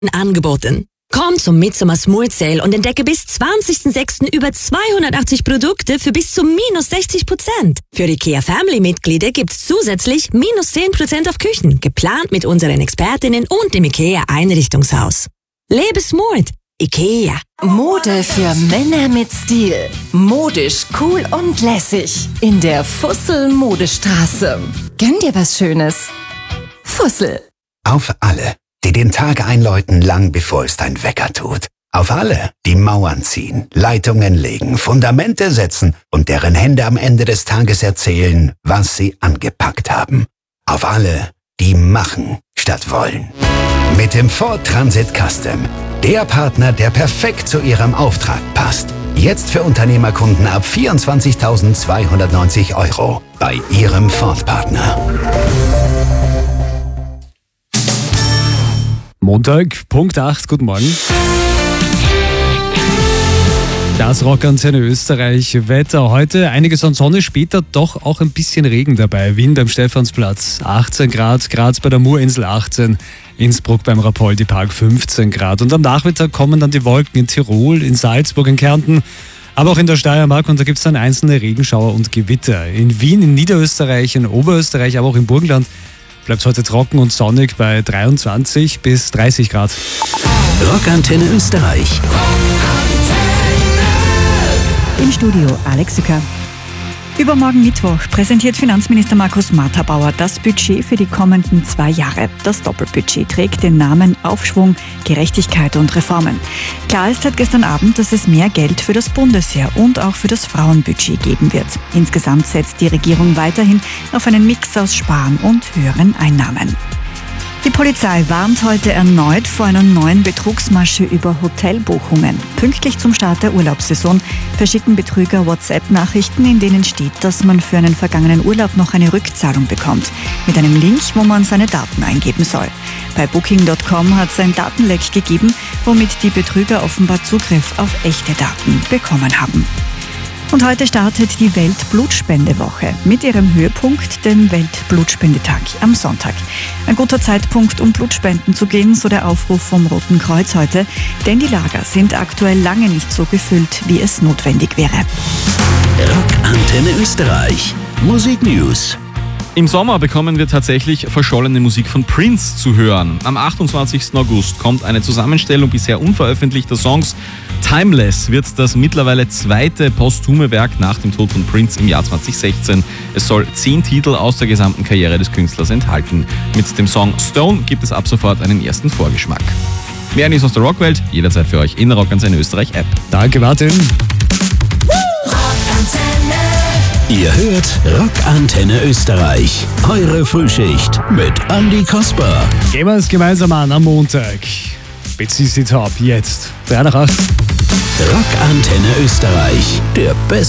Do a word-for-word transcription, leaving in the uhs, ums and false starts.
angeboten. Komm zum Midsummer Smooth Sale und entdecke bis zwanzigsten sechsten über zweihundertachtzig Produkte für bis zu minus sechzig Prozent. Für IKEA Family-Mitglieder gibt's zusätzlich minus zehn Prozent auf Küchen, geplant mit unseren Expertinnen und dem IKEA Einrichtungshaus. Lebe smooth. IKEA. Mode für Männer mit Stil. Modisch, cool und lässig. In der Fussel Modestraße. Gönn dir was Schönes. Fussel. Auf alle, die den Tag einläuten, lang bevor es dein Wecker tut. Auf alle, die Mauern ziehen, Leitungen legen, Fundamente setzen und deren Hände am Ende des Tages erzählen, was sie angepackt haben. Auf alle, die machen statt wollen. Mit dem Ford Transit Custom. Der Partner, der perfekt zu Ihrem Auftrag passt. Jetzt für Unternehmerkunden ab vierundzwanzigtausendzweihundertneunzig Euro bei Ihrem Ford-Partner. Montag, Punkt acht, guten Morgen. Das Rockantenne Österreich Wetter. Heute einiges an Sonne, später doch auch ein bisschen Regen dabei. Wien beim Stephansplatz achtzehn Grad, Graz bei der Murinsel achtzehn, Innsbruck beim Rapoldi Park fünfzehn Grad. Und am Nachmittag kommen dann die Wolken in Tirol, in Salzburg, in Kärnten, aber auch in der Steiermark, und da gibt es dann einzelne Regenschauer und Gewitter. In Wien, in Niederösterreich, in Oberösterreich, aber auch im Burgenland bleibt es heute trocken und sonnig bei dreiundzwanzig bis dreißig Grad. Rockantenne Österreich. Im Studio Alex Sücker. Übermorgen Mittwoch präsentiert Finanzminister Markus Matterbauer das Budget für die kommenden zwei Jahre. Das Doppelbudget trägt den Namen Aufschwung, Gerechtigkeit und Reformen. Klar ist seit gestern Abend, dass es mehr Geld für das Bundesheer und auch für das Frauenbudget geben wird. Insgesamt setzt die Regierung weiterhin auf einen Mix aus Sparen und höheren Einnahmen. Die Polizei warnt heute erneut vor einer neuen Betrugsmasche über Hotelbuchungen. Pünktlich zum Start der Urlaubssaison verschicken Betrüger WhatsApp-Nachrichten, in denen steht, dass man für einen vergangenen Urlaub noch eine Rückzahlung bekommt. Mit einem Link, wo man seine Daten eingeben soll. Bei Booking Punkt com hat es ein Datenleck gegeben, womit die Betrüger offenbar Zugriff auf echte Daten bekommen haben. Und heute startet die Weltblutspendewoche mit ihrem Höhepunkt, dem Weltblutspendetag am Sonntag. Ein guter Zeitpunkt, um Blutspenden zu gehen, so der Aufruf vom Roten Kreuz heute, denn die Lager sind aktuell lange nicht so gefüllt, wie es notwendig wäre. Rockantenne Österreich. Musik News. Im Sommer bekommen wir tatsächlich verschollene Musik von Prince zu hören. Am achtundzwanzigsten August kommt eine Zusammenstellung bisher unveröffentlichter Songs. Timeless wird das mittlerweile zweite posthume Werk nach dem Tod von Prince im Jahr zweitausendsechzehn. Es soll zehn Titel aus der gesamten Karriere des Künstlers enthalten. Mit dem Song Stone gibt es ab sofort einen ersten Vorgeschmack. Mehr News aus der Rockwelt, jederzeit für euch in der Rockantenne Österreich App. Danke, Martin. Ihr hört Rockantenne Österreich. Eure Frühschicht mit Andi Kasper. Gehen wir es gemeinsam an am Montag. B C C Top, jetzt. drei nach acht. Rockantenne Österreich. Der beste